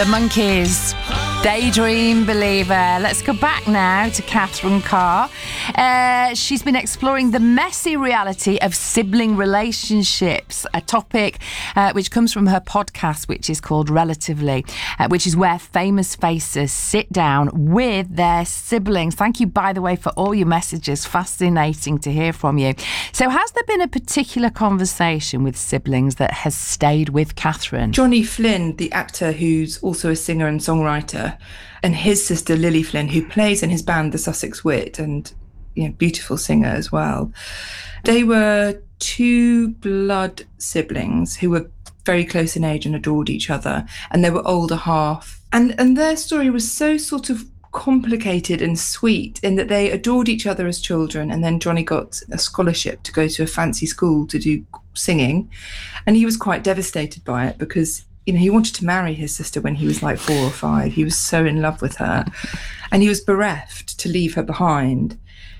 The Monkees, Daydream Believer. Let's go back now to Catherine Carr. She's been exploring the messy reality of sibling relationships, a topic which comes from her podcast, which is called Relatively, which is where famous faces sit down with their siblings. Thank you, by the way, for all your messages. Fascinating to hear from you. So has there been a particular conversation with siblings that has stayed with Catherine? Johnny Flynn, the actor who's also a singer and songwriter, and his sister Lily Flynn, who plays in his band The Sussex Wit, and beautiful singer as well. They were two blood siblings who were very close in age and adored each other, and they were older half. And their story was so sort of complicated and sweet in that they adored each other as children, and then Johnny got a scholarship to go to a fancy school to do singing, and he was quite devastated by it because he wanted to marry his sister when he was like 4 or 5. He was so in love with her, and he was bereft to leave her behind.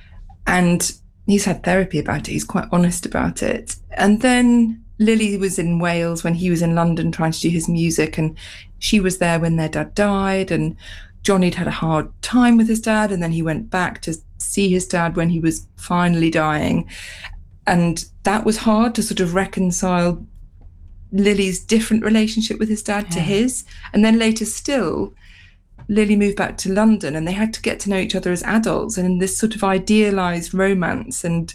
And he's had therapy about it. He's quite honest about it. And then Lily was in Wales when he was in London trying to do his music, and she was there when their dad died, and Johnny'd had a hard time with his dad, and then he went back to see his dad when he was finally dying. And that was hard to sort of reconcile Lily's different relationship with his dad to his. And then later still, Lily moved back to London, and they had to get to know each other as adults, and in this sort of idealised romance and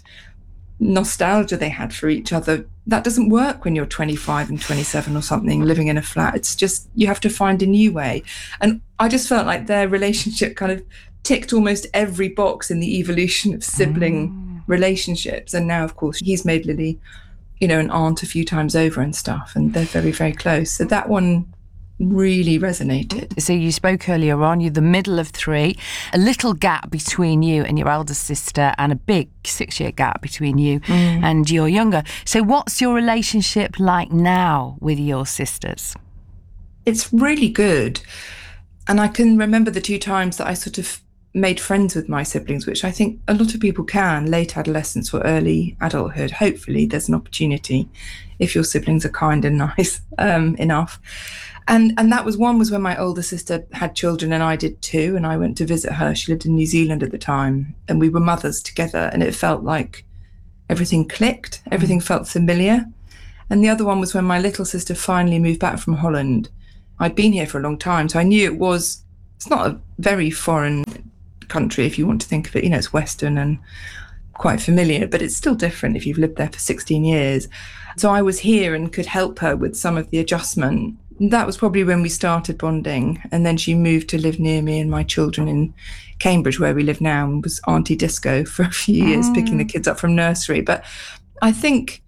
nostalgia they had for each other, that doesn't work when you're 25 and 27 or something, living in a flat. It's just, you have to find a new way. And I just felt like their relationship kind of ticked almost every box in the evolution of sibling relationships. And now, of course, he's made Lily an aunt a few times over and stuff, and they're very, very close. So that one really resonated. So you spoke earlier on, you're the middle of 3, a little gap between you and your elder sister, and a big 6-year gap between you and your younger. So what's your relationship like now with your sisters? It's really good. And I can remember the 2 times that I sort of made friends with my siblings, which I think a lot of people can, late adolescence or early adulthood. Hopefully there's an opportunity if your siblings are kind and nice enough. And that was when my older sister had children, and I did too, and I went to visit her. She lived in New Zealand at the time, and we were mothers together, and it felt like everything clicked, everything felt familiar. And the other one was when my little sister finally moved back from Holland. I'd been here for a long time, so I knew it's not a very foreign country if you want to think of it, it's Western and quite familiar, but it's still different if you've lived there for 16 years. So I was here and could help her with some of the adjustment. That was probably when we started bonding, and then she moved to live near me and my children in Cambridge, where we live now, and was Auntie Disco for a few years, picking the kids up from nursery. But I think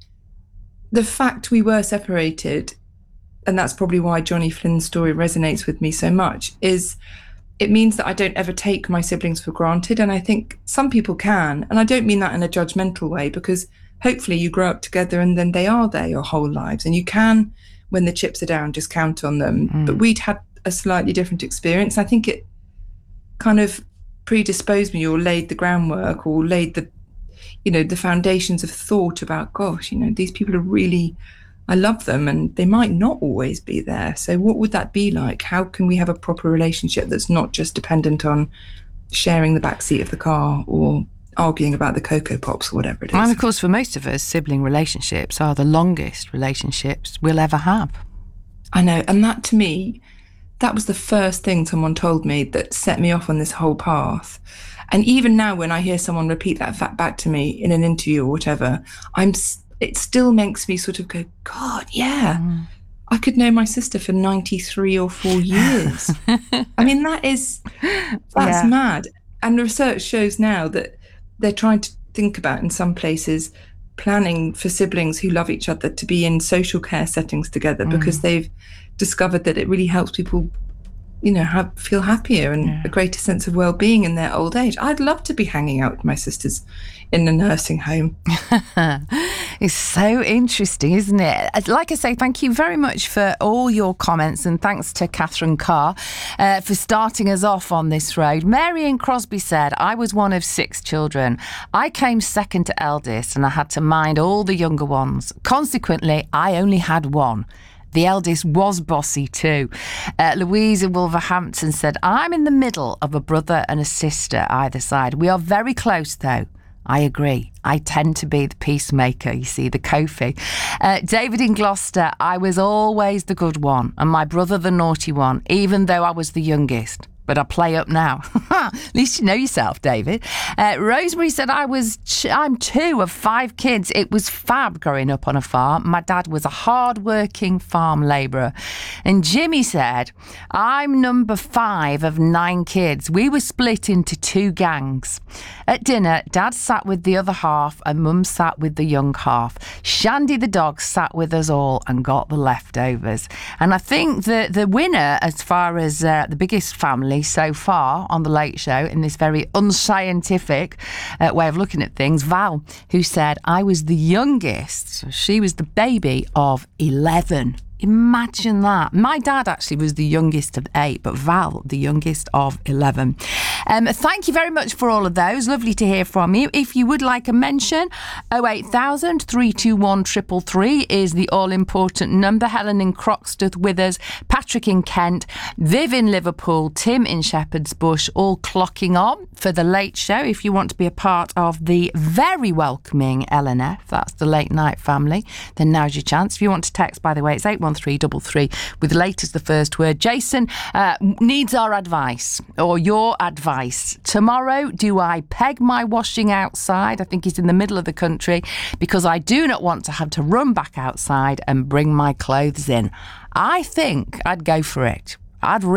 the fact we were separated, and that's probably why Johnny Flynn's story resonates with me so much, is it means that I don't ever take my siblings for granted. And I think some people can. And I don't mean that in a judgmental way, because hopefully you grow up together and then they are there your whole lives. And you can, when the chips are down, just count on them. But we'd had a slightly different experience. I think it kind of predisposed me, or laid the groundwork, or laid the foundations of thought about, gosh, these people are really, I love them, and they might not always be there. So what would that be like? How can we have a proper relationship that's not just dependent on sharing the back seat of the car or arguing about the Cocoa Pops or whatever it is? And of course, for most of us, sibling relationships are the longest relationships we'll ever have. I know. And that, to me, that was the first thing someone told me that set me off on this whole path. And even now, when I hear someone repeat that fact back to me in an interview or whatever, it still makes me sort of go, God, yeah, I could know my sister for 93 or 4 years. I mean, that's mad. And the research shows now that they're trying to think about, in some places, planning for siblings who love each other to be in social care settings together, because they've discovered that it really helps people feel happier and a greater sense of well-being in their old age. I'd love to be hanging out with my sisters in a nursing home. It's so interesting, isn't it? Like I say, thank you very much for all your comments, and thanks to Catherine Carr for starting us off on this road. Marion Crosby said, I was one of 6 children. I came second to eldest, and I had to mind all the younger ones. Consequently, I only had one. The eldest was bossy too. Louise in Wolverhampton said, I'm in the middle of a brother and a sister either side. We are very close though. I agree. I tend to be the peacemaker, you see, the Kofi. David in Gloucester, I was always the good one and my brother the naughty one, even though I was the youngest. But I play up now. At least you know yourself, David. Rosemary said, I'm 2 of 5 kids. It was fab growing up on a farm. My dad was a hard-working farm labourer. And Jimmy said, I'm number 5 of 9 kids. We were split into 2 gangs. At dinner, Dad sat with the other half and Mum sat with the young half. Shandy the dog sat with us all and got the leftovers. And I think the winner, as far as the biggest family so far on The Late Show, in this very unscientific way of looking at things, Val, who said, I was the youngest. So she was the baby of 11. Imagine that. My dad actually was the youngest of 8, but Val, the youngest of 11. Thank you very much for all of those. Lovely to hear from you. If you would like a mention, 08000 321 333 is the all-important number. Helen in Croxteth with us, Patrick in Kent, Viv in Liverpool, Tim in Shepherd's Bush, all clocking on for The Late Show. If you want to be a part of the very welcoming LNF, that's the late night family, then now's your chance. If you want to text, by the way, it's 81333 with late as the first word. Jason needs our advice, or your advice. Tomorrow, do I peg my washing outside? I think he's in the middle of the country, because I do not want to have to run back outside and bring my clothes in. I think I'd go for it. I'd